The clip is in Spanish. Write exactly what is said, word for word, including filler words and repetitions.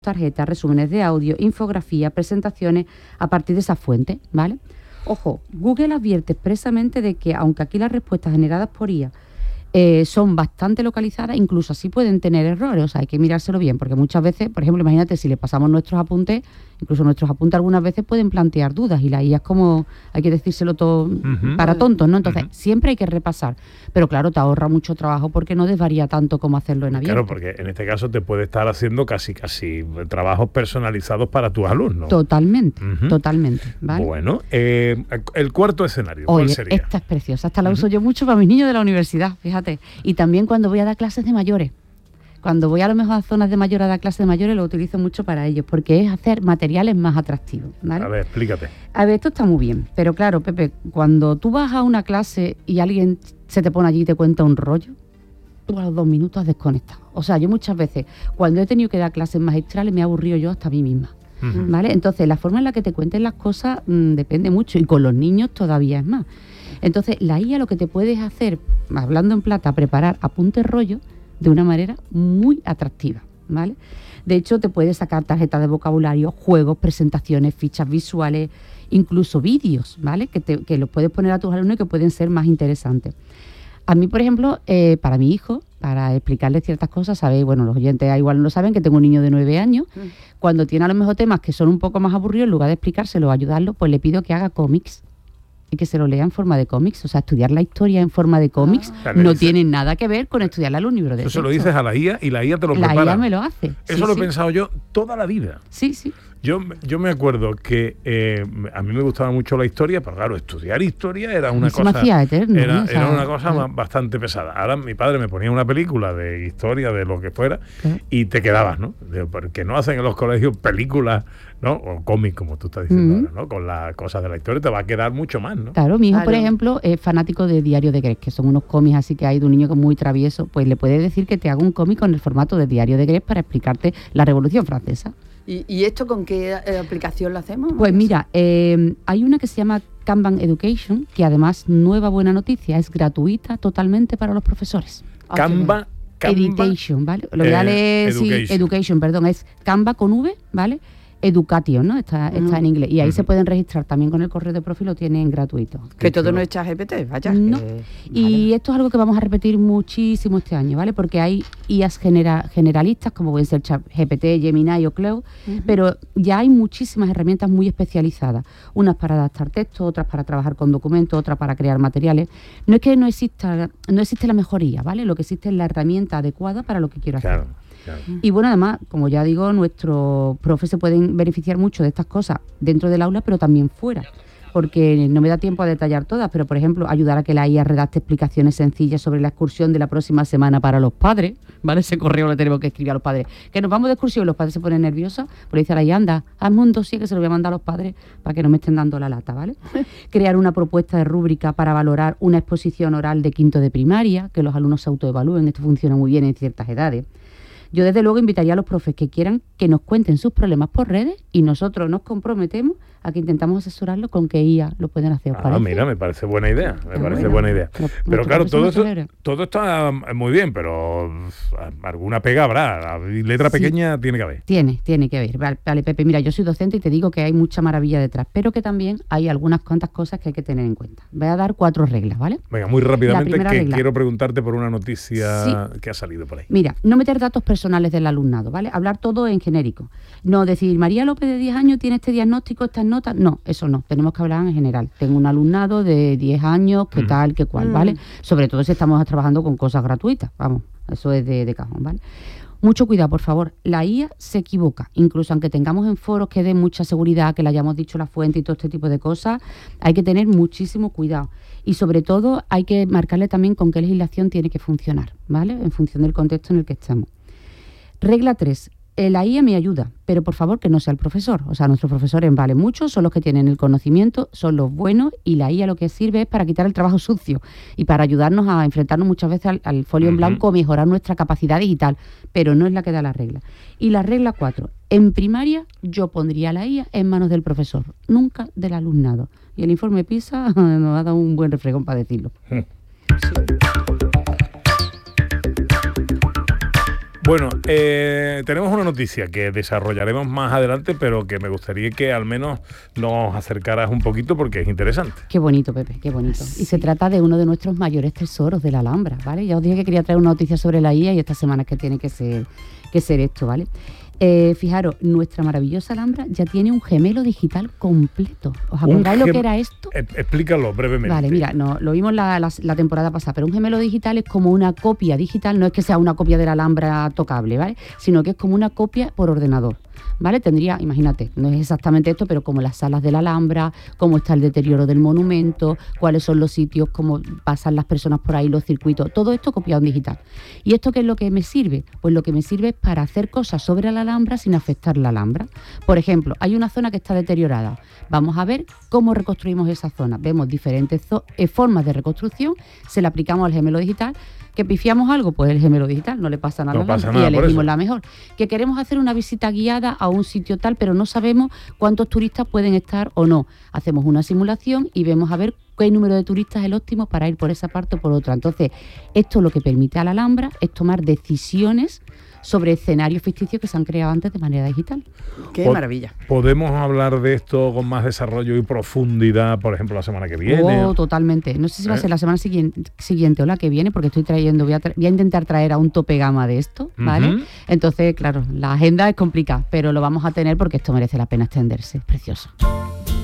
tarjetas, resúmenes de audio, infografías, presentaciones a partir de esa fuente, ¿vale? Ojo, Google advierte expresamente de que aunque aquí las respuestas generadas por I A eh, son bastante localizadas, incluso así pueden tener errores, o sea, hay que mirárselo bien, porque muchas veces, por ejemplo, imagínate si le pasamos nuestros apuntes, incluso nuestros apuntes algunas veces pueden plantear dudas y la I A es como, hay que decírselo todo uh-huh. para tontos, ¿no? Entonces, uh-huh. siempre hay que repasar, pero claro, te ahorra mucho trabajo porque no desvaría tanto como hacerlo en abierto. Claro, porque en este caso te puede estar haciendo casi casi trabajos personalizados para tus alumnos. Totalmente, uh-huh. totalmente, ¿vale? Bueno, eh, el cuarto escenario, ¿cuál Oye, sería? Esta es preciosa, esta la uh-huh. uso yo mucho para mis niños de la universidad, fíjate. Y también cuando voy a dar clases de mayores. Cuando voy a lo mejor a zonas de mayores a dar clases de mayores, lo utilizo mucho para ellos, porque es hacer materiales más atractivos, ¿vale? A ver, explícate. A ver, esto está muy bien, pero claro, Pepe, cuando tú vas a una clase y alguien se te pone allí y te cuenta un rollo, tú a los dos minutos has desconectado. O sea, yo muchas veces, cuando he tenido que dar clases magistrales, me he aburrido yo hasta a mí misma, uh-huh. ¿vale? Entonces, la forma en la que te cuenten las cosas mmm, depende mucho, y con los niños todavía es más. Entonces, la I A lo que te puedes hacer, hablando en plata, preparar apuntes rollo de una manera muy atractiva, ¿vale? De hecho, te puedes sacar tarjetas de vocabulario, juegos, presentaciones, fichas visuales, incluso vídeos, ¿vale? Que, te, que los puedes poner a tus alumnos y que pueden ser más interesantes. A mí, por ejemplo, eh, para mi hijo, para explicarle ciertas cosas, sabéis, bueno, los oyentes igual no lo saben, que tengo un niño de nueve años, mm. cuando tiene a lo mejor temas que son un poco más aburridos, en lugar de explicárselo o ayudarlo, pues le pido que haga cómics. Y que se lo lea en forma de cómics. O sea, estudiar la historia en forma de cómics ah. no tiene nada que ver con estudiarla en un libro de texto. Eso lo dices a la I A y la I A te lo la prepara. La I A me lo hace. Eso sí, lo sí. he pensado yo toda la vida. Sí, sí. Yo, yo me acuerdo que eh, a mí me gustaba mucho la historia, pero claro, estudiar historia era una cosa... Se me hacía eterno. Era, o sea, era una cosa ¿eh? bastante pesada. Ahora mi padre me ponía una película de historia, de lo que fuera, ¿eh? y te quedabas, ¿no? Porque no hacen en los colegios películas, ¿no? O cómics, como tú estás diciendo mm. ahora, ¿no? Con las cosas de la historia te va a quedar mucho más, ¿no? Claro, mi hijo, claro. por ejemplo, es fanático de Diario de Greg, que son unos cómics así que hay de un niño que es muy travieso, pues le puedes decir que te haga un cómic con el formato de Diario de Greg para explicarte la Revolución Francesa. ¿Y, y esto con qué eh, aplicación lo hacemos? Pues mira, eh, hay una que se llama Kanban Education, que además, nueva buena noticia, es gratuita totalmente para los profesores. Canva, Canva Education, ¿vale? Lo voy a leer, eh, education. Sí, education, perdón, es Canva con V, ¿vale? Education, ¿no? Está, uh-huh. está en inglés. Y ahí uh-huh. se pueden registrar también con el correo de profil, lo tienen gratuito. Que todo chulo. No es ChatGPT, vaya. No. Que, y vale. esto es algo que vamos a repetir muchísimo este año, ¿vale? Porque hay I As genera, generalistas, como pueden ser ChatGPT, Gemini o Cloud, uh-huh. pero ya hay muchísimas herramientas muy especializadas. Unas para adaptar texto, otras para trabajar con documentos, otras para crear materiales. No es que no exista, no existe la mejor I A, ¿vale? Lo que existe es la herramienta adecuada para lo que quiero claro. hacer. Claro. Y bueno, además, como ya digo, nuestros profes se pueden beneficiar mucho de estas cosas dentro del aula, pero también fuera, porque no me da tiempo a detallar todas, pero por ejemplo, ayudar a que la I A redacte explicaciones sencillas sobre la excursión de la próxima semana para los padres, ¿vale? Ese correo lo tenemos que escribir a los padres. Que nos vamos de excursión, los padres se ponen nerviosos, pues le dice a la I A, anda, hazme un dossier que se lo voy a mandar a los padres para que no me estén dando la lata, ¿vale? Crear una propuesta de rúbrica para valorar una exposición oral de quinto de primaria, que los alumnos se autoevalúen, esto funciona muy bien en ciertas edades. Yo desde luego invitaría a los profes que quieran que nos cuenten sus problemas por redes y nosotros nos comprometemos a que intentamos asesorarlos con que I A lo pueden hacer. Ah, mira, me parece buena idea, me ah, parece bueno. buena idea. Pero, pero claro, todo eso, todo está muy bien, pero alguna pega habrá, letra sí. pequeña tiene que haber. Tiene, tiene que haber. Vale, vale, Pepe, mira, yo soy docente y te digo que hay mucha maravilla detrás, pero que también hay algunas cuantas cosas que hay que tener en cuenta. Voy a dar cuatro reglas, ¿vale? Venga, muy rápidamente, que regla. quiero preguntarte por una noticia sí. que ha salido por ahí. Mira, no meter datos personales del alumnado, ¿vale? Hablar todo en genérico. No decir, María López de diez años tiene este diagnóstico, estas notas. No, eso no. Tenemos que hablar en general. Tengo un alumnado de diez años, qué mm. tal, qué cual, mm. ¿vale? Sobre todo si estamos trabajando con cosas gratuitas. Vamos, eso es de, de cajón, ¿vale? Mucho cuidado, por favor. La I A se equivoca. Incluso aunque tengamos en foros que den mucha seguridad, que le hayamos dicho la fuente y todo este tipo de cosas, hay que tener muchísimo cuidado. Y sobre todo hay que marcarle también con qué legislación tiene que funcionar, ¿vale? En función del contexto en el que estemos. Regla tres. La I A me ayuda, pero por favor que no sea el profesor. O sea, nuestros profesores valen mucho, son los que tienen el conocimiento, son los buenos, y la I A lo que sirve es para quitar el trabajo sucio y para ayudarnos a enfrentarnos muchas veces al, al folio uh-huh. en blanco, mejorar nuestra capacidad digital, pero no es la que da la regla. Y la regla cuatro, en primaria yo pondría la I A en manos del profesor, nunca del alumnado. Y el informe PISA nos ha dado un buen refregón para decirlo. Sí. Bueno, eh, tenemos una noticia que desarrollaremos más adelante, pero que me gustaría que al menos nos acercaras un poquito porque es interesante. Qué bonito, Pepe, qué bonito. Sí. Y se trata de uno de nuestros mayores tesoros de la Alhambra, ¿vale? Ya os dije que quería traer una noticia sobre la I A y esta semana es que tiene que ser, que ser esto, ¿vale? Eh, fijaros, nuestra maravillosa Alhambra ya tiene un gemelo digital completo. ¿Os acordáis lo que era esto? Explícalo brevemente. Vale, mira, no, lo vimos la, la, la temporada pasada, pero un gemelo digital es como una copia digital, no es que sea una copia de la Alhambra tocable, ¿vale? Sino que es como una copia por ordenador. ¿Vale? Tendría, imagínate, no es exactamente esto, pero como las salas de la Alhambra, cómo está el deterioro del monumento, cuáles son los sitios, cómo pasan las personas por ahí, los circuitos, todo esto copiado en digital. ¿Y esto qué es lo que me sirve? Pues lo que me sirve es para hacer cosas sobre la Alhambra sin afectar la Alhambra. Por ejemplo, hay una zona que está deteriorada. Vamos a ver cómo reconstruimos esa zona. Vemos diferentes eh, formas de reconstrucción, se le aplicamos al gemelo digital. ¿Que pifiamos algo? Pues el gemelo digital, no le pasa nada, no pasa nada y elegimos la mejor. Que queremos hacer una visita guiada a un sitio tal, pero no sabemos cuántos turistas pueden estar o no. Hacemos una simulación y vemos a ver qué número de turistas es el óptimo para ir por esa parte o por otra. Entonces, esto lo que permite a la Alhambra es tomar decisiones sobre escenarios ficticios que se han creado antes de manera digital. ¡Qué maravilla! ¿Podemos hablar de esto con más desarrollo y profundidad, por ejemplo, la semana que viene? Oh, totalmente. No sé si va ¿Eh? a ser la semana siguiente, siguiente o la que viene, porque estoy trayendo, voy a, tra- voy a intentar traer a un tope gama de esto, ¿vale? Uh-huh. Entonces, claro, la agenda es complicada, pero lo vamos a tener porque esto merece la pena extenderse. Es precioso.